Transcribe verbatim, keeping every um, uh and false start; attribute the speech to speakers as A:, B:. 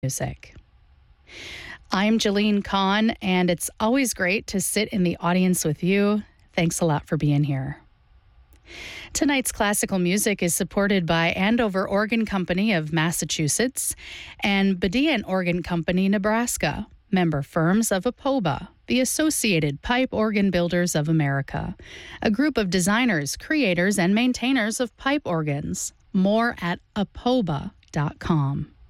A: music. I'm Jolene Kahn, and it's always great to sit in the audience with you. Thanks a lot for being here. Tonight's classical music is supported by Andover Organ Company of Massachusetts and Bedian Organ Company, Nebraska, member firms of APOBA, the Associated Pipe Organ Builders of America, a group of designers, creators, and maintainers of pipe organs. More at apoba dot com.